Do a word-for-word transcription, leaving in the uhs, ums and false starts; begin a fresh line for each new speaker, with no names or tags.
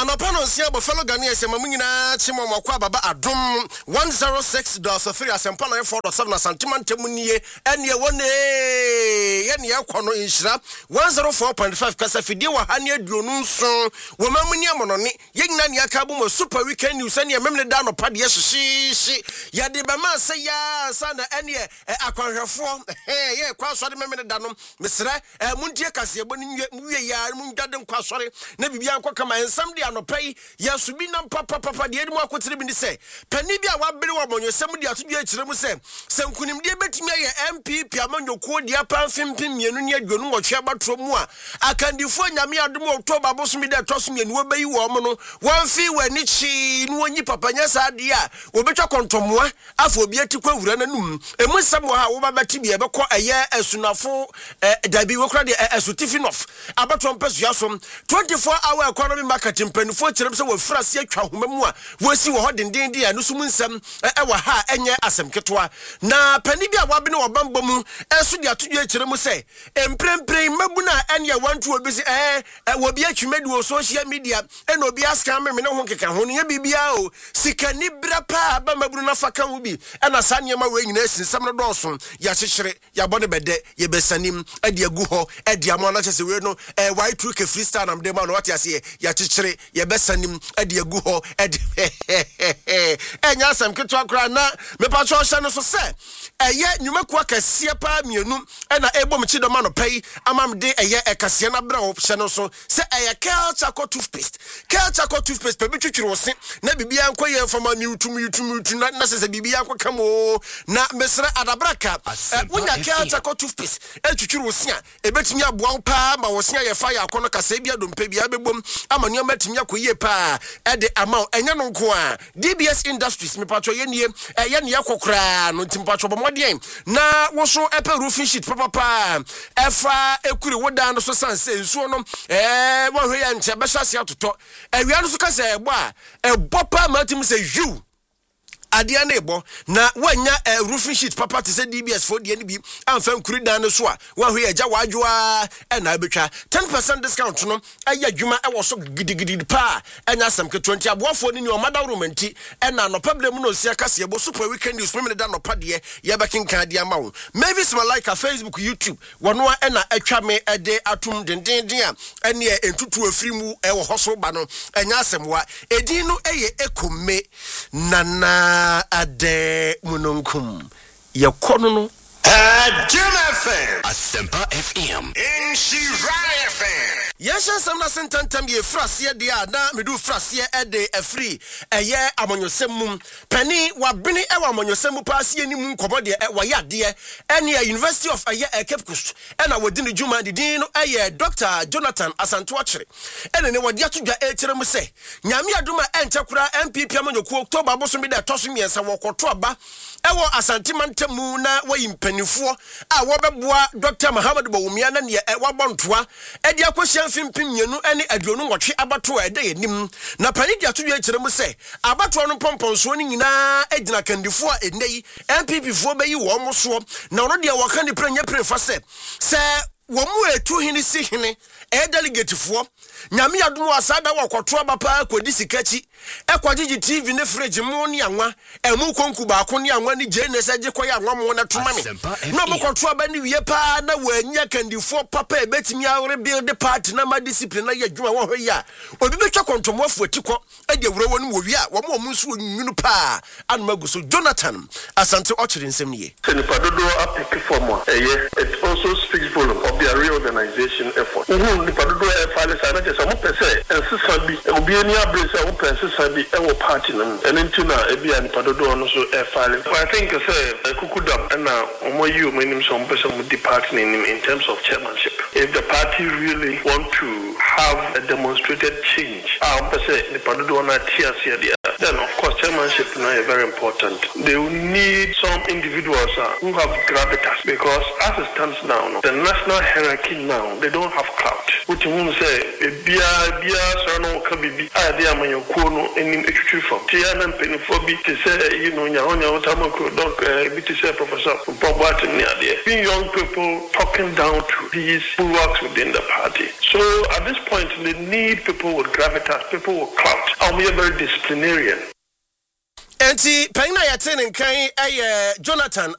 Anopano sia Buffalo Ghanaians and Mamina Chimo Baba Adum one oh six point three Asempana four point seven Santiman Temunie and ye one yen yakono inshra one oh four point five Kasafidi wa Hania Dununson Wamamunia Mononi Yignan Yakabu Super Weekend News and Yamemle down of Paddy she she Yadibama say ya sana any Aqua four hey yeah Quasari Memene Danum Misra Muntia Cassia Bonin ya Mungadam Quasari Nebian Quakama and somebody no pay Yasubina Papa Papa the Edmo could say Penibia Wabino Monyo somebody at you say Sam Kunim de Betimia M P Piamon your code the Apan Fimpim Yanunia Gunu or Chaba Tromua I can define Yami Adumo October Bosmi that trust me and Webe you woman one fee when it's she no one Papanyas idea will better contomwa after Biatico Rananum and when somehow over Batibia Bako a year as soon as for Dabi Wokra as Tifinov about Trumpers Yasom twenty-four hour economy marketing pen for terms of Frasia Kahumua we see what in Dindy and Nusumusam our ha enya asem ketwa na Penibia Wabino or Bambomu as we are two years say and Prem Prem Mabuna and ya want to busy eh will be a media social media and will be asked me no one can honia bibiao sikani brapa Bamabuna Faka will be and a sanyama wingness in some Dawson Yashire Yabone Bede Yebesanim Edia Guho Edia Monaches no a white trick a freestyle am demand what I say Yachire Yebesanim Edia Guho Ed and Yasam Kitwa na me patro shano so say eye nyumakwa kasia pa mienu na ebo mchido mano pay amam de eye ekasia na bra option so say eye culture toothpaste culture toothpaste pe bitwitwiri wo se na bibia nkwa ye fama ni utum utum utum na se bibia kwa kamo na mesra adabraka wonya culture toothpaste etwitwiri wo se a ebetimi aboa pa ma wo se ye fa ya akono kasa bia dompe bia bebom amani amatimi akoye pa e de ama enya no nko a D B S Industries me patro ye nie eye ne yakokra no timpatro bomodien na wo so epe roofing sheet papa pa efa ekuri wodan so sanse nsuo no eh wo hwe ya nche be hyase atoto ewia no so ka se ebo a ebo pa matim se you adia na ebo na wanya uh, roofing sheet papa to say D B S for the N B amfa nkuri dan no so a wo hwe agya wadwoa e na betwa ten percent discount no aya dwuma e wo so gidigidi pa enya sam ke twenty aboafo ni o mada romanti e na no problem no sia kase ebo super weekend news me da no pa de ye bekinka de ama wo Mavis Malika Facebook YouTube wono e na atwa me e de atum dendenden a ene entutu afiri mu e wo hoso ba no enya asem wa edin no eye ekome nana ade mununkum yakono no Jim F M
Asempa F M
in Shirai F M Yesha samna sentantam ye frasie de a na medu frasie e de afri eye amonyosem pani wabene e wa amonyosem paasie ni mu nkobo de e wa yade ene University of Aye Cape Coast e na wodi ne juma de din no eye Doctor Jonathan Asanto Akere ene ne wodi atodwa e kire mu se nyame aduma entekura M P P amanyoku October boso bi de toso miensa wokoto aba e wo asantimantemu na wayimpanifuo a wobeboa Doctor Muhammad Bawumia na ne e wabontoa e de akosia mfimpim nyenu ene aduonu nwotwe abato a de yanim na pani de atodwa kire mu se abato no pomponso ni nyina agina kandifo a enei M P P fo bayi wo mo so na ono de waka ne pranya prefa se se wo mu etu hini si hini e delegate fo nyame adom asada wakoto abapa kodi sikachi e kwagigi T V ne fridge mu ne anwa e mu konku ba ko ne anwa ne je ne saje koya anwa mu na tuma me no mo koto aba ne wie pa na wanya kandifo papa e betimi awre build the party na ma discipline na ya dwuma wo hwe ya obi betwa kontomo afuatiko e de wuro wonu wo wi a wo mo mu nso nwunu pa anu maguso Jonathan Asante Akere nsem ne
ye nipa dodo apiki form e ye it also speaks volume of their reorganization effort mhm nipa dodo e file sa na so mo pese ensesa bi obi ani abrese wo pese sa bi e wo party no enu na e bia nipa dodo no so e file I think say kukudam na omo yi omo nim so mo pese mo di party in, in terms of chairmanship if the party really want to have a demonstrated change ah pese nipa dodo na tia sia dia then of course chairmanship now is very important they will need some individuals uh, who have gravitas because as it stands now no, the national hierarchy now they don't have clout which means say bia bia so no wɔka bibi a de amanyakuo no anim etwitwi fam tia na mpanimfoɔ bi te sɛ you know nyahonya otamako dɔk bi te sɛ professor Boboat ne adeɛ being young people talking down to these bulwarks within the party. So at this point they need people with gravitas, people with clout, and we are very disciplinarian.
Enti pɛn na yɛte ne nkan ɛyɛ Jonathan